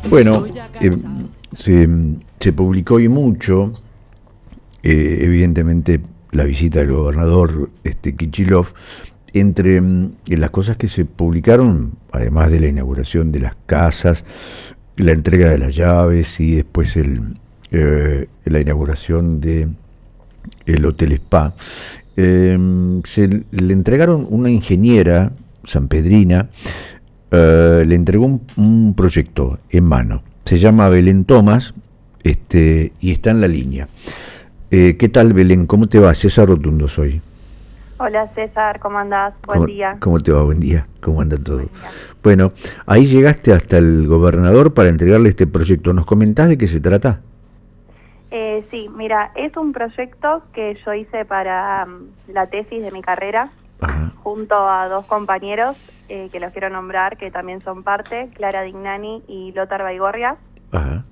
Bueno, se publicó hoy mucho, evidentemente la visita del gobernador Kichilov. Entre las cosas que se publicaron, además de la inauguración de las casas, la entrega de las llaves y después la inauguración de el Hotel Spa, se le entregaron una ingeniera sanpedrina, le entregó un proyecto en mano. Se llama Belén Tomás, y está en la línea. ¿Qué tal, Belén? ¿Cómo te va? César Rotundo soy. Hola César, ¿cómo andás? Buen día. ¿Cómo te va? Buen día. ¿Cómo anda todo? Bueno, ahí llegaste hasta el gobernador para entregarle este proyecto. ¿Nos comentás de qué se trata? Sí, mira, es un proyecto que yo hice para la tesis de mi carrera. Ajá. Junto a dos compañeros que los quiero nombrar, que también son parte, Clara Dignani y Lothar Baigorria. Ajá.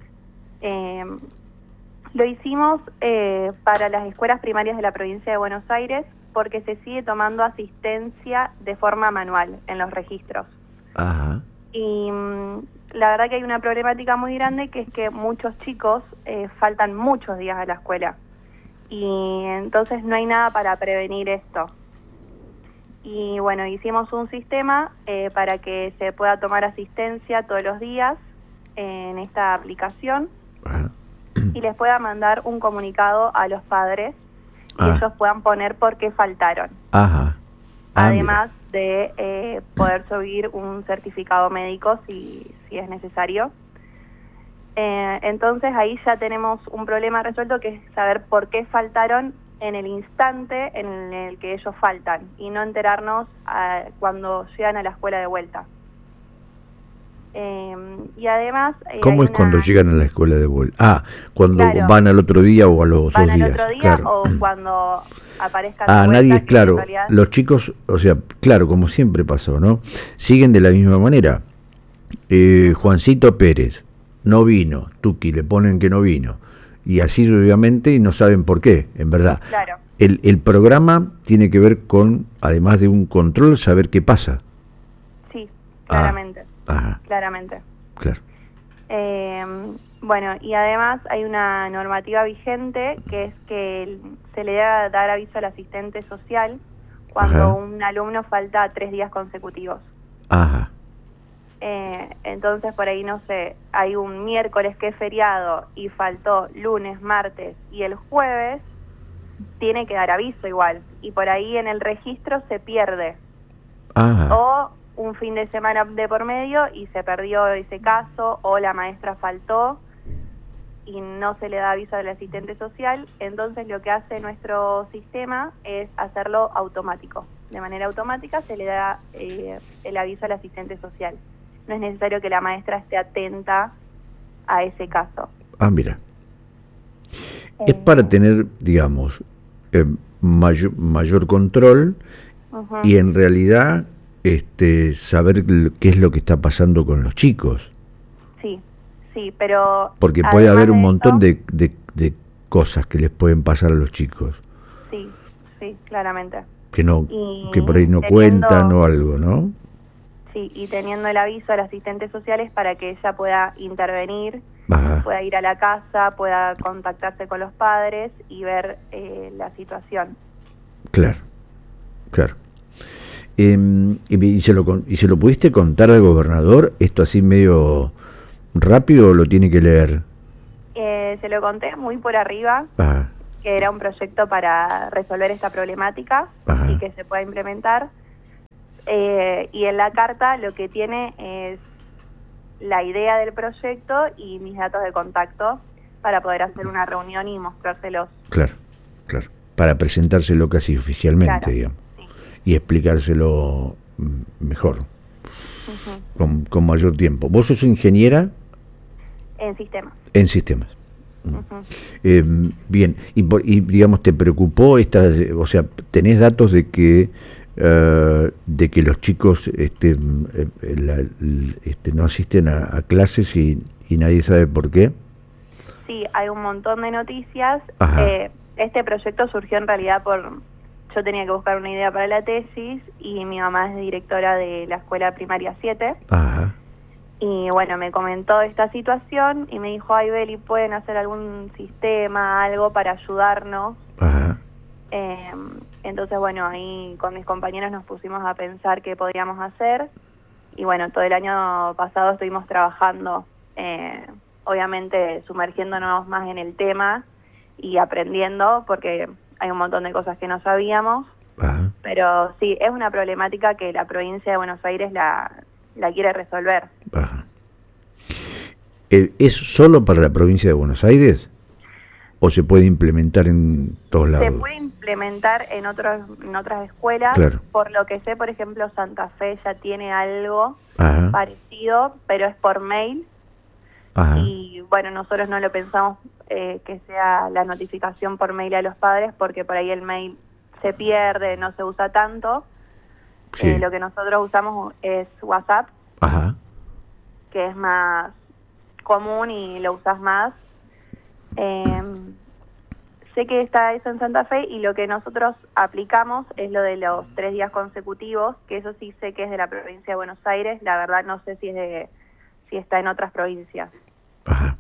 Lo hicimos para las escuelas primarias de la provincia de Buenos Aires, porque se sigue tomando asistencia de forma manual en los registros. Ajá. Y la verdad que hay una problemática muy grande, que es que muchos chicos faltan muchos días a la escuela. Y entonces no hay nada para prevenir esto. Y bueno, hicimos un sistema para que se pueda tomar asistencia todos los días en esta aplicación. Ajá. Y les pueda mandar un comunicado a los padres y ellos puedan poner por qué faltaron. Ajá. Además de poder subir un certificado médico si es necesario. Entonces ahí ya tenemos un problema resuelto, que es saber por qué faltaron en el instante en el que ellos faltan y no enterarnos cuando llegan a la escuela de vuelta. Y además... ¿Cómo es cuando llegan a la escuela de vuelta? Cuando van al otro día o a los 2 días. Van al otro día, claro. O cuando aparezcan de vuelta. Nadie, claro, los chicos, o sea, claro, como siempre pasó, ¿no? Siguen de la misma manera. Juancito Pérez no vino, Tuki le ponen que no vino, y así obviamente, y no saben por qué, en verdad. Claro. El programa tiene que ver con, además de un control, saber qué pasa. Sí, claramente. Ajá. Claramente. Claro. Bueno, y además hay una normativa vigente, que es que se le debe dar aviso al asistente social cuando Ajá. un alumno falta 3 días consecutivos. Ajá. Entonces por ahí, no sé, hay un miércoles que es feriado y faltó lunes, martes y el jueves, tiene que dar aviso igual, y por ahí en el registro se pierde. Ajá. O un fin de semana de por medio y se perdió ese caso, o la maestra faltó y no se le da aviso al asistente social. Entonces lo que hace nuestro sistema es hacerlo automático. De manera automática se le da el aviso al asistente social. No es necesario que la maestra esté atenta a ese caso. Mira. Es para tener, digamos, mayor control. Uh-huh. Y en realidad saber qué es lo que está pasando con los chicos. Sí, pero... Porque puede haber un montón de cosas que les pueden pasar a los chicos. Sí, claramente. Que por ahí no cuentan o algo, ¿no? Sí, y teniendo el aviso al asistente social es para que ella pueda intervenir, Ajá. pueda ir a la casa, pueda contactarse con los padres y ver la situación. Claro. ¿Y se lo pudiste contar al gobernador? ¿Esto así medio rápido o lo tiene que leer? Se lo conté muy por arriba. Ajá. Que era un proyecto para resolver esta problemática. Ajá. Y que se pueda implementar. Y en la carta lo que tiene es la idea del proyecto y mis datos de contacto para poder hacer una reunión y mostrárselos. Claro. Para presentárselo casi oficialmente, claro, digamos. Y explicárselo mejor, uh-huh. con mayor tiempo. ¿Vos sos ingeniera? En sistemas. En sistemas. Uh-huh. Bien, y digamos, ¿te preocupó o sea, tenés datos de que los chicos no asisten a clases y nadie sabe por qué? Sí, hay un montón de noticias. Ajá. Este proyecto surgió en realidad yo tenía que buscar una idea para la tesis y mi mamá es directora de la escuela primaria 7. Ajá. Y bueno, me comentó esta situación y me dijo, ay Beli, ¿pueden hacer algún sistema, algo para ayudarnos? Ajá. Entonces bueno, ahí con mis compañeros nos pusimos a pensar qué podríamos hacer. Y bueno, todo el año pasado estuvimos trabajando, obviamente sumergiéndonos más en el tema y aprendiendo, porque hay un montón de cosas que no sabíamos. Ajá. Pero sí, es una problemática que la provincia de Buenos Aires la quiere resolver. Ajá. ¿Es solo para la provincia de Buenos Aires? ¿O se puede implementar en todos lados? Se puede implementar en otras escuelas. Claro. Por lo que sé, por ejemplo, Santa Fe ya tiene algo Ajá. parecido, pero es por mail. Ajá. Y bueno, nosotros no lo pensamos que sea la notificación por mail a los padres, porque por ahí el mail se pierde, no se usa tanto. Sí. Lo que nosotros usamos es WhatsApp, Ajá. que es más común y lo usas más. Sé que está eso en Santa Fe, y lo que nosotros aplicamos es lo de los 3 días consecutivos, que eso sí sé que es de la provincia de Buenos Aires. La verdad no sé si está en otras provincias. Ajá.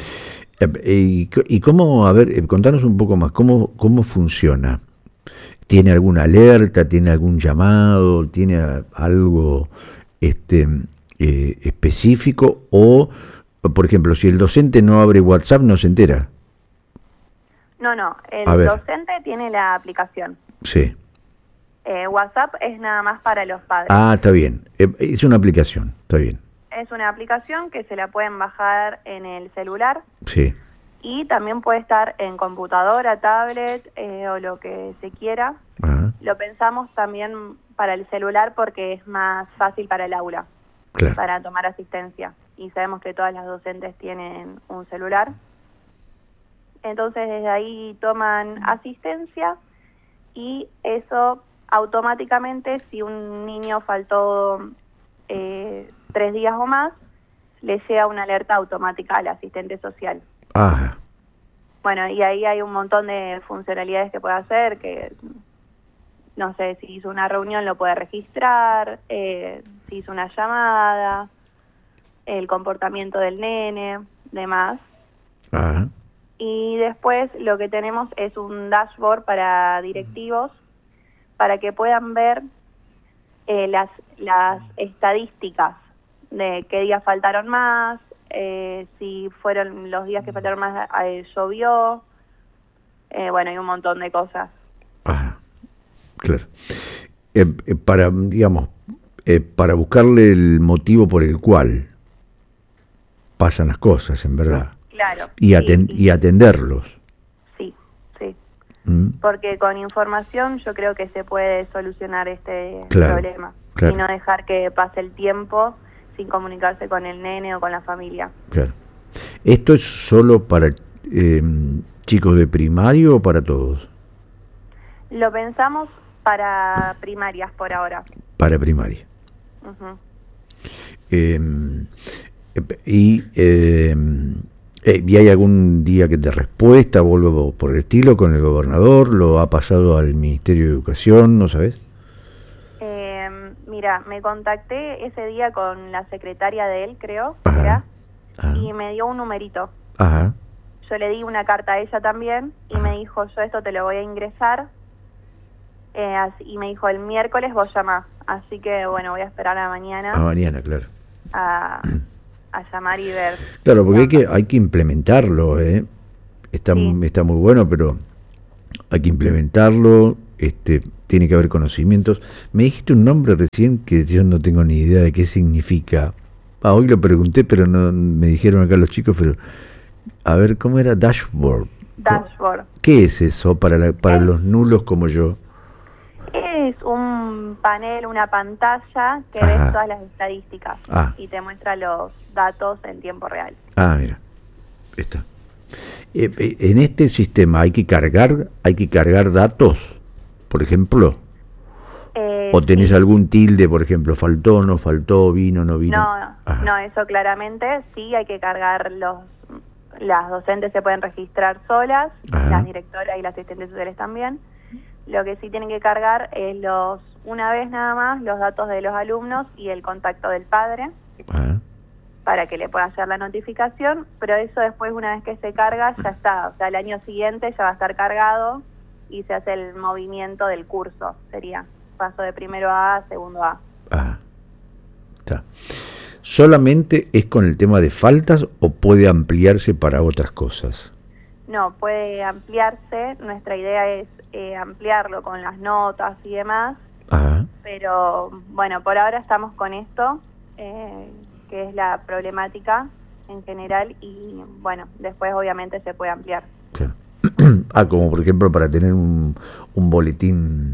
¿Y cómo, a ver, contanos un poco más, cómo funciona? ¿Tiene alguna alerta? ¿Tiene algún llamado? ¿Tiene algo específico? O, por ejemplo, si el docente no abre WhatsApp, no se entera. No, el docente tiene la aplicación. Sí. WhatsApp es nada más para los padres. Ah, está bien. Es una aplicación, está bien. Es una aplicación que se la pueden bajar en el celular. Sí. Y también puede estar en computadora, tablet o lo que se quiera. Ajá. Lo pensamos también para el celular porque es más fácil para el aula, claro, para tomar asistencia. Y sabemos que todas las docentes tienen un celular. Entonces desde ahí toman asistencia, y eso automáticamente, si un niño faltó 3 días o más, le llega una alerta automática al asistente social. Ajá. Bueno, y ahí hay un montón de funcionalidades que puede hacer, que no sé, si hizo una reunión lo puede registrar, si hizo una llamada, el comportamiento del nene, demás. Ajá. Y después lo que tenemos es un dashboard para directivos, para que puedan ver las estadísticas de qué días faltaron más, si fueron los días que faltaron más, llovió, bueno, hay un montón de cosas. Ajá, claro. Para, digamos, para buscarle el motivo por el cual pasan las cosas, en verdad. Claro. Y atenderlos. Sí. Porque con información yo creo que se puede solucionar este problema. Claro. Y no dejar que pase el tiempo sin comunicarse con el nene o con la familia. Claro. ¿Esto es solo para chicos de primario o para todos? Lo pensamos para primarias por ahora. Para primaria. Uh-huh. ¿Y hay algún día que de respuesta o algo por el estilo con el gobernador? ¿Lo ha pasado al Ministerio de Educación? ¿No sabes? Mira, me contacté ese día con la secretaria de él, creo, Ajá. Y me dio un numerito. Ajá. Yo le di una carta a ella también y me dijo, yo esto te lo voy a ingresar. Y me dijo, el miércoles vos llamás. Así que, bueno, voy a esperar a mañana. A mañana, claro. A llamar y ver. Claro, porque hay que implementarlo, ¿eh? Está muy bueno, pero hay que implementarlo, tiene que haber conocimientos. Me dijiste un nombre recién que yo no tengo ni idea de qué significa. Hoy lo pregunté, pero no me dijeron acá los chicos, pero a ver, ¿cómo era? Dashboard. Dashboard. ¿Qué es eso para los nulos como yo? Es un panel, una pantalla que ves todas las estadísticas y te muestra los datos en tiempo real. Mira, está. En este sistema hay que cargar datos, por ejemplo. ¿O tenés algún tilde, por ejemplo, faltó, no faltó, vino, no vino? No, eso claramente sí hay que cargar las docentes se pueden registrar solas, las directoras y las asistentes sociales también. Lo que sí tienen que cargar es una vez nada más, los datos de los alumnos y el contacto del padre. para que le pueda hacer la notificación, pero eso después, una vez que se carga, ya está. O sea, el año siguiente ya va a estar cargado y se hace el movimiento del curso. Sería paso de primero A segundo A. Ah, está. ¿Solamente es con el tema de faltas o puede ampliarse para otras cosas? No, puede ampliarse. Nuestra idea es ampliarlo con las notas y demás. Ajá. Pero bueno, por ahora estamos con esto, que es la problemática en general, y bueno, después obviamente se puede ampliar. Claro. Como por ejemplo para tener un boletín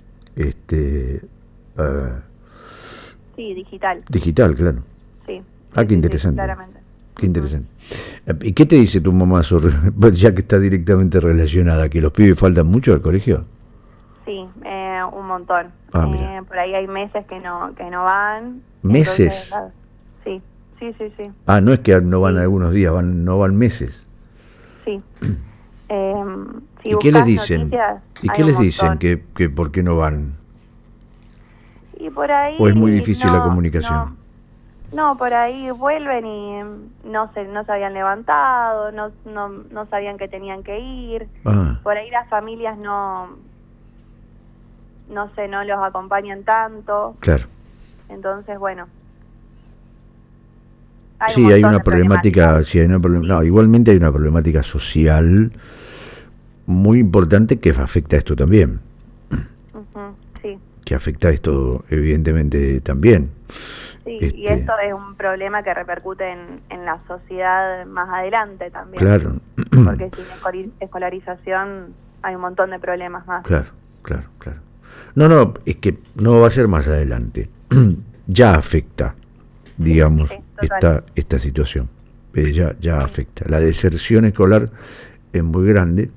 sí, digital. Digital, claro. Sí. Qué interesante. Sí, claramente. Qué interesante. ¿Y qué te dice tu mamá sobre, ya que está directamente relacionada, que los pibes faltan mucho al colegio? Sí, un montón. Mira. Por ahí hay meses que no van. ¿Meses? Entonces, sí. No es que no van algunos días, no van meses. Sí. Si ¿Y qué les dicen? Noticias, ¿Y qué les dicen que por qué no van? Y por ahí, ¿O es muy difícil la comunicación? No, por ahí vuelven y no se habían levantado, no sabían que tenían que ir. Por ahí las familias no los acompañan tanto. Claro. Entonces, bueno. Hay una problemática, igualmente hay una problemática social muy importante que afecta a esto también. Sí. Que afecta a esto evidentemente también. Sí, y esto es un problema que repercute en la sociedad más adelante también. Claro. Porque sin escolarización hay un montón de problemas más. Claro. No, es que no va a ser más adelante. Ya afecta, digamos, sí, esta situación. Ya afecta. La deserción escolar es muy grande.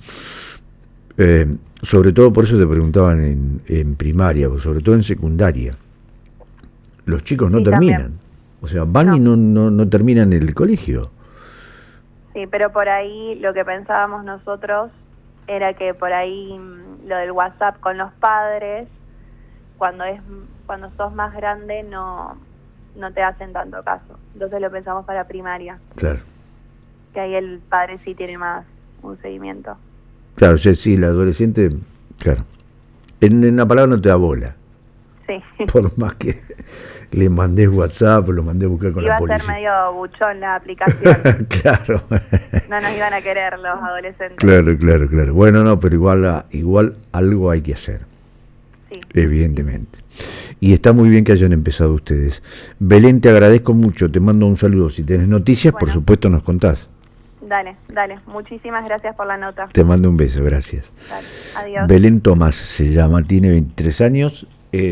Sobre todo, por eso te preguntaban en primaria, pero sobre todo en secundaria. Los chicos no terminan. También. O sea, van y no terminan el colegio. Sí, pero por ahí lo que pensábamos nosotros era que por ahí lo del WhatsApp con los padres, cuando sos más grande no te hacen tanto caso. Entonces lo pensamos para primaria. Claro. Que ahí el padre sí tiene más un seguimiento. Claro, sí, el adolescente, claro. En la palabra no te da bola. Sí. Por más que le mandé WhatsApp, lo mandé a buscar con la policía. Iba a ser medio buchón la aplicación. Claro. No nos iban a querer los adolescentes. Claro. Bueno, no, pero igual algo hay que hacer. Sí. Evidentemente. Y está muy bien que hayan empezado ustedes. Belén, te agradezco mucho, te mando un saludo. Si tenés noticias, por supuesto nos contás. Dale. Muchísimas gracias por la nota. Te mando un beso, gracias. Dale, adiós. Belén Tomás se llama, tiene 23 años.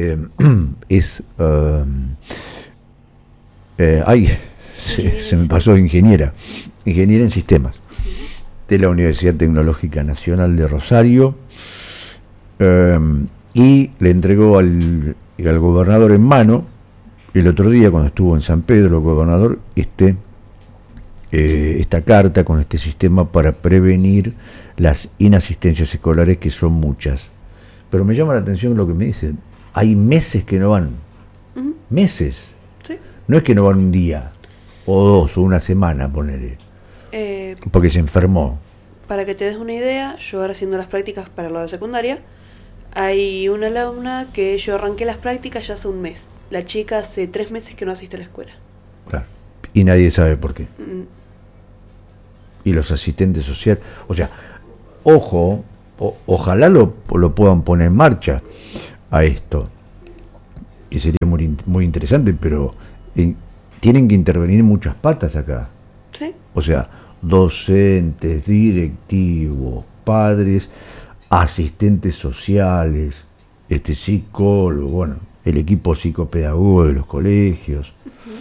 Se me pasó ingeniera en sistemas de la Universidad Tecnológica Nacional de Rosario, y le entregó al gobernador en mano el otro día cuando estuvo en San Pedro el gobernador esta carta con este sistema para prevenir las inasistencias escolares, que son muchas. Pero me llama la atención lo que me dicen. Hay meses que no van. Meses. Sí. No es que no van un día, o dos, o una semana, ponele. Porque se enfermó. Para que te des una idea, yo ahora haciendo las prácticas para lo de secundaria, hay una alumna que yo arranqué las prácticas ya hace un mes. La chica hace 3 meses que no asiste a la escuela. Claro. Y nadie sabe por qué. Y los asistentes sociales, o sea, ojo, ojalá lo puedan poner en marcha a esto, y sería muy interesante, pero tienen que intervenir muchas patas acá. ¿Sí? O sea, docentes, directivos, padres, asistentes sociales, psicólogos, bueno, el equipo psicopedagógico de los colegios.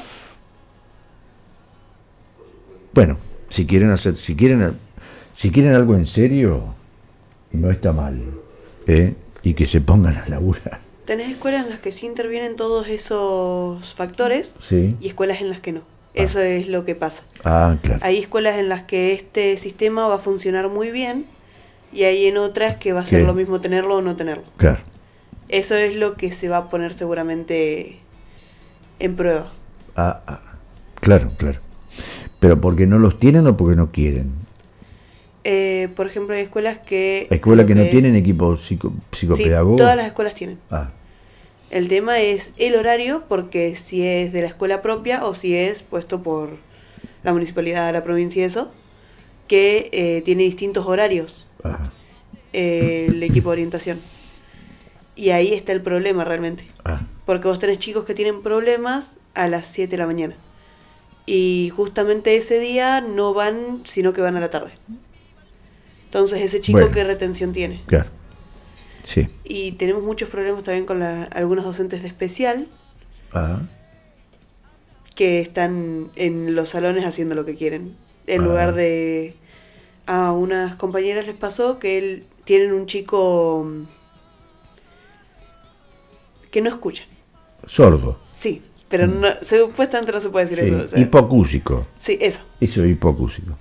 Bueno, si quieren algo en serio, no está mal, y que se pongan a laburar. Tenés escuelas en las que sí intervienen todos esos factores, sí, y escuelas en las que no. Eso es lo que pasa. Claro. Hay escuelas en las que este sistema va a funcionar muy bien, y hay en otras que va a ser lo mismo tenerlo o no tenerlo. Claro. Eso es lo que se va a poner seguramente en prueba. Claro. ¿Pero porque no los tienen o porque no quieren? Por ejemplo, hay escuelas que... ¿Escuelas que no tienen equipo psicopedagógico? Sí, todas las escuelas tienen. Ah. El tema es el horario, porque si es de la escuela propia o si es puesto por la municipalidad, la provincia y eso, que tiene distintos horarios. Ajá. El equipo de orientación. Y ahí está el problema realmente. Ah. Porque vos tenés chicos que tienen problemas a las 7 de la mañana. Y justamente ese día no van, sino que van a la tarde. Entonces, ese chico, ¿qué retención tiene? Claro. Sí. Y tenemos muchos problemas también con algunos docentes de especial. Ajá. Que están en los salones haciendo lo que quieren. En lugar de... A unas compañeras les pasó que tienen un chico que no escucha. Sordo. Sí, pero no, supuestamente no se puede decir eso. O sea, hipocúsico. Sí, eso. Eso es hipocúsico.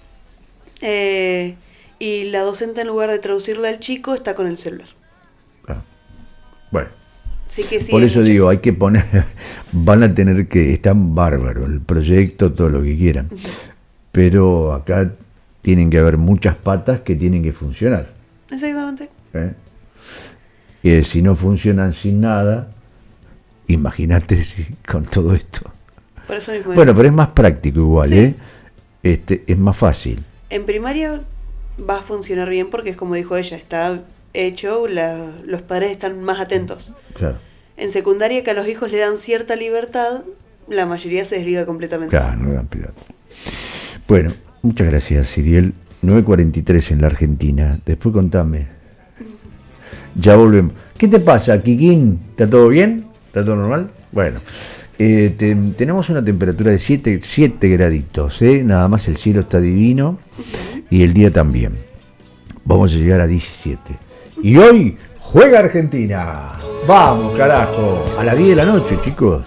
Y la docente, en lugar de traducirle al chico, está con el celular. Bueno. Sí que sí, por eso digo, hay que poner, van a tener que, están bárbaros, el proyecto, todo lo que quieran. Uh-huh. Pero acá tienen que haber muchas patas que tienen que funcionar. Exactamente. Si no funcionan sin nada, imagínate con todo esto. Por eso mismo. Bueno, pero es más práctico igual, sí. Es más fácil. En primaria va a funcionar bien porque es como dijo ella, está hecho, los padres están más atentos. Claro. En secundaria, que a los hijos le dan cierta libertad, la mayoría se desliga completamente. Claro, no dan piedad. Bueno, muchas gracias, Siriel. 9:43 en la Argentina. Después contame. Ya volvemos. ¿Qué te pasa, Kikín? ¿Está todo bien? ¿Está todo normal? Bueno, tenemos una temperatura de 7 graditos, nada más el cielo está divino y el día también. Vamos a llegar a 17. Y hoy juega Argentina. Vamos, carajo. A las 10 de la noche, chicos.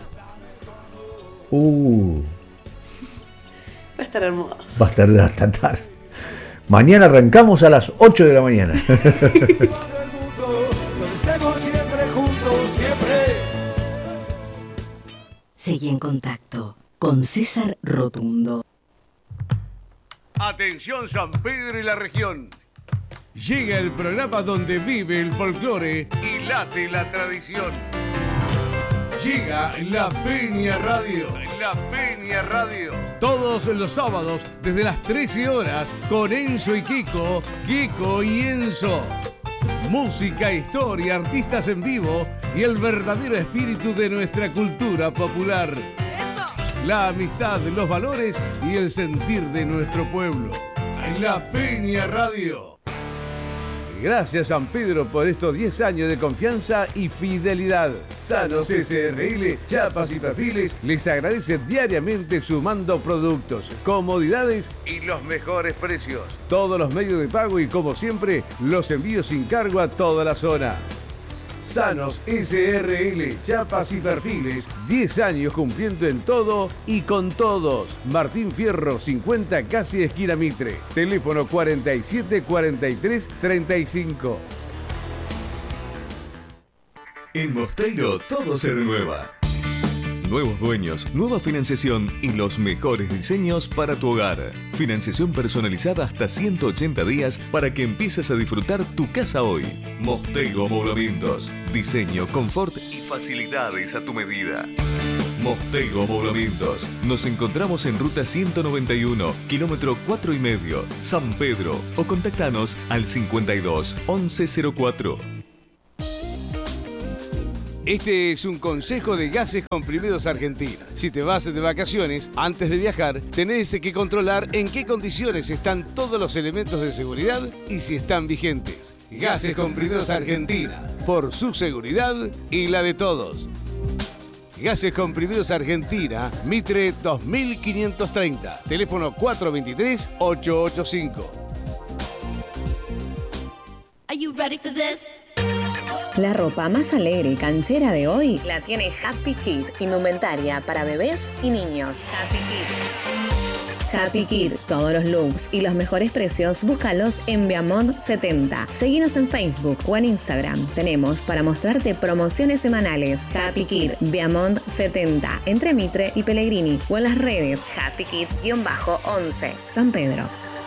Va a estar hermoso. Va a estar hasta tarde. Mañana arrancamos a las 8 de la mañana. Seguí en contacto con César Rotundo. Atención San Pedro y la región. Llega el programa donde vive el folclore y late la tradición. Llega La Peña Radio. La Peña Radio. Todos los sábados desde las 13 horas con Enzo y Kiko, Kiko y Enzo. Música, historia, artistas en vivo y el verdadero espíritu de nuestra cultura popular. La amistad, los valores y el sentir de nuestro pueblo. La Peña Radio. Gracias San Pedro por estos 10 años de confianza y fidelidad. Sanos SRL, chapas y perfiles les agradece diariamente sumando productos, comodidades y los mejores precios. Todos los medios de pago y como siempre, los envíos sin cargo a toda la zona. Sanos SRL, chapas y perfiles, 10 años cumpliendo en todo y con todos. Martín Fierro 50, casi esquina Mitre. Teléfono 47 43 35. En Mosteiro todo se renueva. Nuevos dueños, nueva financiación y los mejores diseños para tu hogar. Financiación personalizada hasta 180 días para que empieces a disfrutar tu casa hoy. Mosteiro Moblamientos. Diseño, confort y facilidades a tu medida. Mosteiro Moblamientos. Nos encontramos en ruta 191, kilómetro 4,5, San Pedro. O contactanos al 52 1104. Este es un consejo de Gases Comprimidos Argentina. Si te vas de vacaciones, antes de viajar, tenés que controlar en qué condiciones están todos los elementos de seguridad y si están vigentes. Gases Comprimidos Argentina, por su seguridad y la de todos. Gases Comprimidos Argentina, Mitre 2530, teléfono 423-885. Are you ready for this? La ropa más alegre y canchera de hoy la tiene Happy Kid, indumentaria para bebés y niños. Happy Kid. Happy Kid, todos los looks y los mejores precios, búscalos en Viamont 70. Seguinos en Facebook o en Instagram. Tenemos para mostrarte promociones semanales. Happy Kid, Viamont 70, entre Mitre y Pellegrini, o en las redes Happy Kid-11, San Pedro.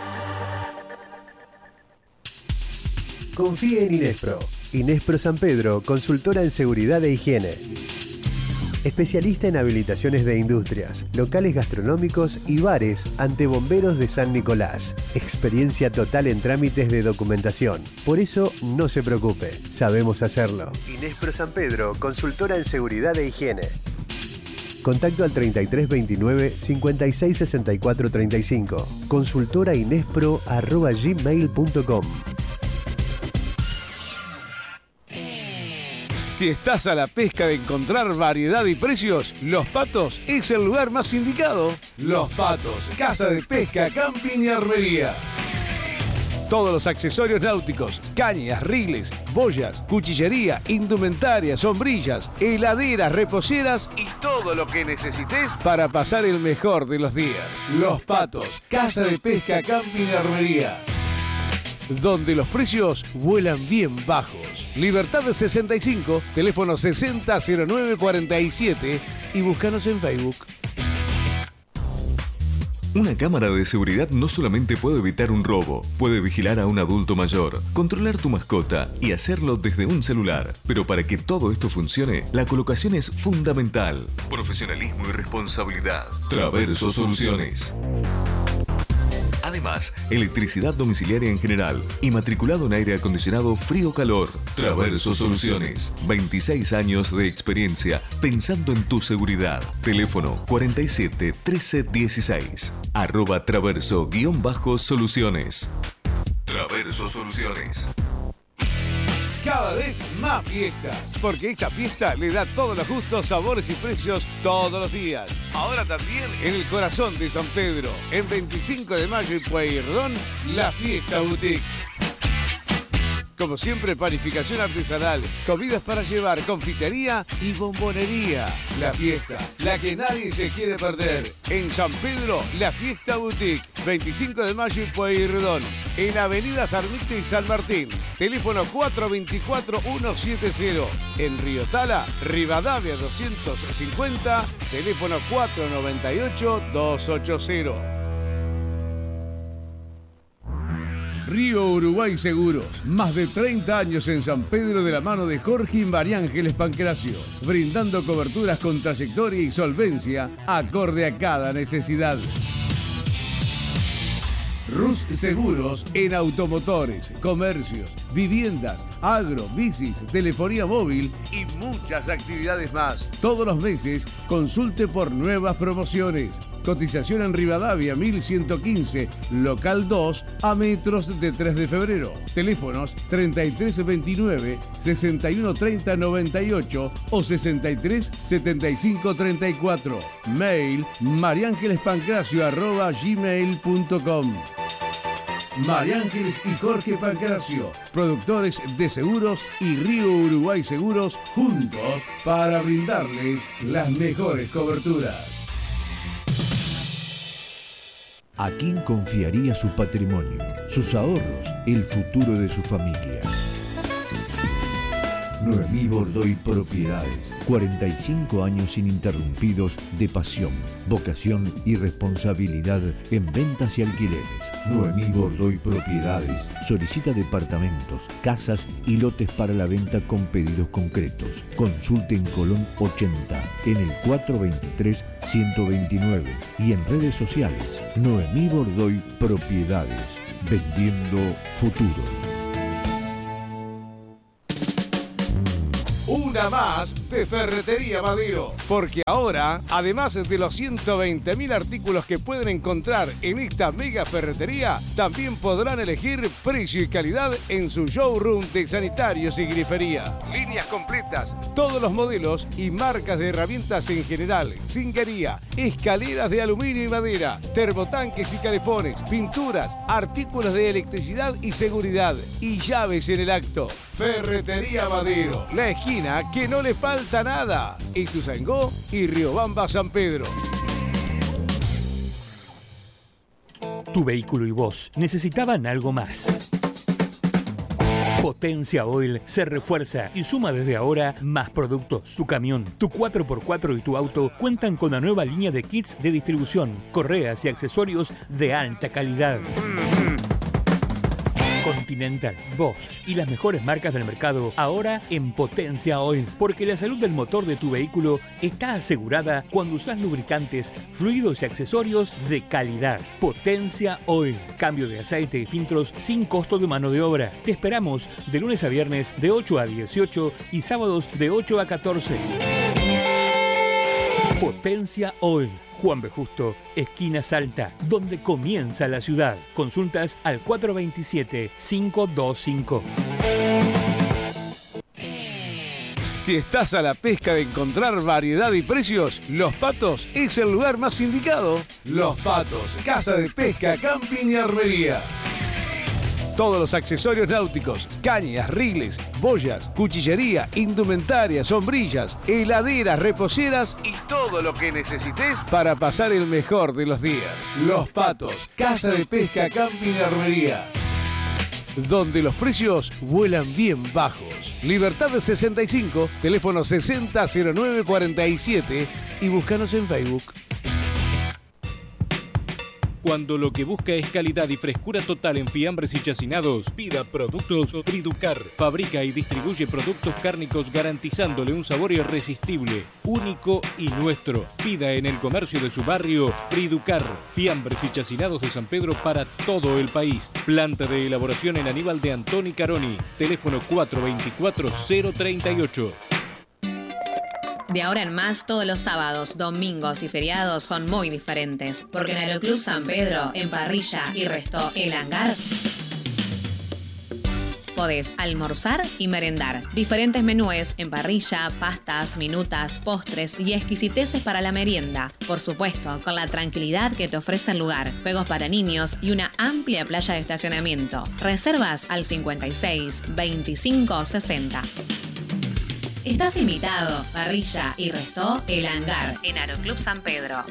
Confíe en Inespro. Inespro San Pedro, consultora en seguridad e higiene. Especialista en habilitaciones de industrias, locales gastronómicos y bares ante bomberos de San Nicolás. Experiencia total en trámites de documentación. Por eso, no se preocupe, sabemos hacerlo. Inespro San Pedro, consultora en seguridad e higiene. Contacto al 3329 56 64 35. consultorainespro@gmail.com. Si estás a la pesca de encontrar variedad y precios, Los Patos es el lugar más indicado. Los Patos, casa de pesca, camping y armería. Todos los accesorios náuticos, cañas, riles, boyas, cuchillería, indumentaria, sombrillas, heladeras, reposeras y todo lo que necesites para pasar el mejor de los días. Los Patos, casa de pesca, camping y armería, donde los precios vuelan bien bajos. Libertad 65, teléfono 600947 y búscanos en Facebook. Una cámara de seguridad no solamente puede evitar un robo, puede vigilar a un adulto mayor, controlar tu mascota y hacerlo desde un celular. Pero para que todo esto funcione, la colocación es fundamental. Profesionalismo y responsabilidad. Traverso Soluciones. Además, electricidad domiciliaria en general y matriculado en aire acondicionado frío-calor. Traverso Soluciones. 26 años de experiencia pensando en tu seguridad. Teléfono 47 13 16. @traverso_soluciones. Traverso Soluciones. Cada vez más fiestas, porque esta fiesta le da todos los gustos, sabores y precios todos los días. Ahora también en el corazón de San Pedro, en 25 de mayo y Pueyrredón, la Fiesta Boutique. Como siempre, panificación artesanal, comidas para llevar, confitería y bombonería. La fiesta, la que nadie se quiere perder. En San Pedro, la Fiesta Boutique, 25 de mayo y Pueyrredón. En Avenida Sarmiento y San Martín. Teléfono 424-170. En Río Tala, Rivadavia 250. Teléfono 498-280. Río Uruguay Seguros, más de 30 años en San Pedro de la mano de Jorge y María Ángeles Pancracio, brindando coberturas con trayectoria y solvencia acorde a cada necesidad. Rus Seguros en automotores, comercios, viviendas, agro, bicis, telefonía móvil y muchas actividades más. Todos los meses consulte por nuevas promociones. Cotización en Rivadavia 1115, local 2, a metros de 3 de febrero. Teléfonos 3329 6130 98 o 63 75 34. Mail mariangelespancracio@gmail.com. María Ángeles y Jorge Pancracio, productores de seguros y Río Uruguay Seguros, juntos para brindarles las mejores coberturas. ¿A quién confiaría su patrimonio, sus ahorros, el futuro de su familia? Noemí Bordoy Propiedades. 45 años ininterrumpidos de pasión, vocación y responsabilidad en ventas y alquileres. Noemí Bordoy Propiedades solicita departamentos, casas y lotes para la venta con pedidos concretos. Consulte en Colón 80, en el 423-129 y en redes sociales. Noemí Bordoy Propiedades, vendiendo futuro. Una más de Ferretería Madero, porque ahora, además de los 120.000 artículos que pueden encontrar en esta mega ferretería, también podrán elegir precio y calidad en su showroom de sanitarios y grifería. Líneas completas, todos los modelos y marcas de herramientas en general, zinquería, escaleras de aluminio y madera, termotanques y calefones, pinturas, artículos de electricidad y seguridad y llaves en el acto. Ferretería Madero, la esquina que no le falta nada. Ituzaingó y Riobamba San Pedro. Tu vehículo y vos necesitaban algo más. Potencia Oil se refuerza y suma desde ahora más productos. Tu camión, tu 4x4 y tu auto cuentan con la nueva línea de kits de distribución, correas y accesorios de alta calidad. Continental, Bosch y las mejores marcas del mercado ahora en Potencia Oil, porque la salud del motor de tu vehículo está asegurada cuando usas lubricantes, fluidos y accesorios de calidad. Potencia Oil, cambio de aceite y filtros sin costo de mano de obra. Te esperamos de lunes a viernes de 8 a 18 y sábados de 8 a 14. Potencia Oil, Juan B. Justo, esquina Salta, donde comienza la ciudad. Consultas al 427-525. Si estás a la pesca de encontrar variedad y precios, Los Patos es el lugar más indicado. Los Patos, casa de pesca, camping y armería. Todos los accesorios náuticos, cañas, riles, boyas, cuchillería, indumentaria, sombrillas, heladeras, reposeras y todo lo que necesites para pasar el mejor de los días. Los Patos, casa de pesca, camping y armería, donde los precios vuelan bien bajos. Libertad 65, teléfono 600947 y búscanos en Facebook. Cuando lo que busca es calidad y frescura total en fiambres y chacinados, pida Productos Friducar. Fabrica y distribuye productos cárnicos garantizándole un sabor irresistible, único y nuestro. Pida en el comercio de su barrio Friducar. Fiambres y chacinados de San Pedro para todo el país. Planta de elaboración en Aníbal de Antoni Caroni. Teléfono 424-038. De ahora en más, todos los sábados, domingos y feriados son muy diferentes, porque en Aeroclub San Pedro, en Parrilla y Resto El Hangar, podés almorzar y merendar. Diferentes menúes en parrilla, pastas, minutas, postres y exquisiteces para la merienda. Por supuesto, con la tranquilidad que te ofrece el lugar, juegos para niños y una amplia playa de estacionamiento. Reservas al 56 25 60. Estás invitado. Parrilla y Resto El Hangar en Aeroclub San Pedro.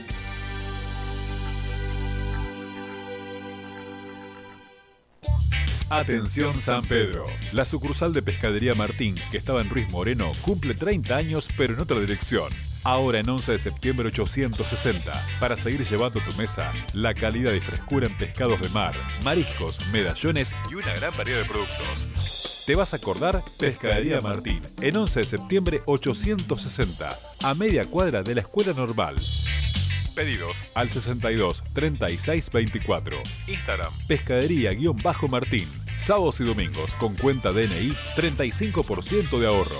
Atención San Pedro. La sucursal de Pescadería Martín, que estaba en Ruiz Moreno, cumple 30 años pero en otra dirección. Ahora en 11 de septiembre 860, para seguir llevando a tu mesa la calidad y frescura en pescados de mar, mariscos, medallones y una gran variedad de productos. ¿Te vas a acordar? Pescadería Martín, en 11 de septiembre 860, a media cuadra de la Escuela Normal. Pedidos al 62 36 24. Instagram, pescadería-martín. Sábados y domingos con cuenta DNI, 35% de ahorro.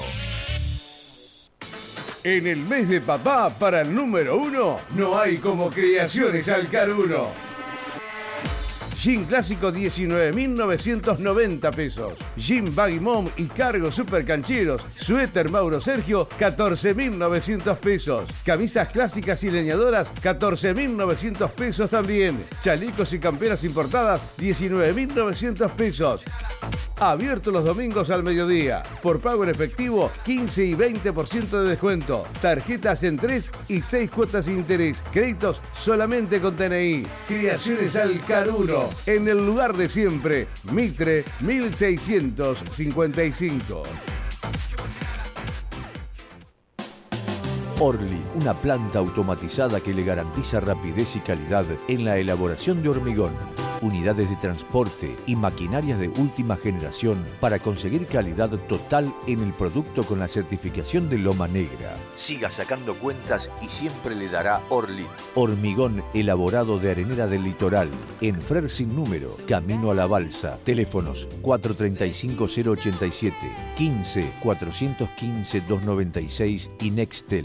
En el mes de papá, para el número 1, no hay como Creaciones Alcaruno. Jean clásico 19.990 pesos. Jean Baggy Mom y cargo super cancheros. Suéter Mauro Sergio 14.900 pesos. Camisas clásicas y leñadoras 14.900 pesos también. Chalecos y camperas importadas 19.900 pesos. Abierto los domingos al mediodía. Por pago en efectivo, 15 y 20% de descuento. Tarjetas en 3 y 6 cuotas sin interés. Créditos solamente con TNI. Creaciones Alcaruno. En el lugar de siempre. Mitre 1655. Orly, una planta automatizada que le garantiza rapidez y calidad en la elaboración de hormigón. Unidades de transporte y maquinarias de última generación para conseguir calidad total en el producto con la certificación de Loma Negra. Siga sacando cuentas y siempre le dará Orly. Hormigón elaborado de arenera del litoral. En Frer sin número, camino a la balsa. Teléfonos 435-087, 15-415-296 y Nextel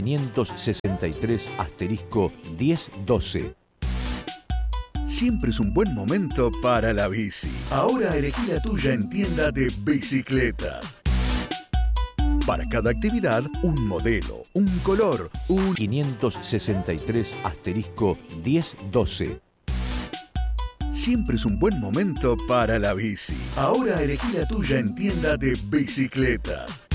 563*1012. Siempre es un buen momento para la bici. Ahora elegí la tuya en tienda de bicicletas. Para cada actividad, un modelo, un color, un 563*1012. Siempre es un buen momento para la bici. Ahora elegí la tuya en tienda de bicicletas.